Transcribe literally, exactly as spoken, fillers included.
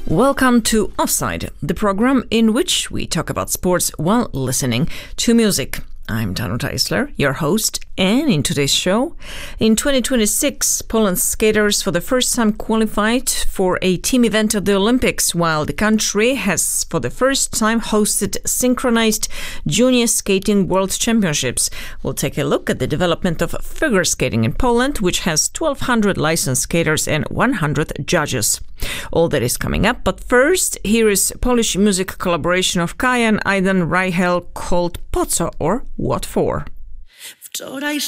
Welcome to Offside, the program in which we talk about sports while listening to music. I'm Danuta Isler, your host, and in today's show, in twenty twenty-six, Poland's skaters for the first time qualified for a team event at the Olympics, while the country has for the first time hosted synchronized junior skating world championships. We'll take a look at the development of figure skating in Poland, which has twelve hundred licensed skaters and one hundred judges. All that is coming up, but first, here is Polish music collaboration of Kaja and Aidan Reichel called Po co, or What For.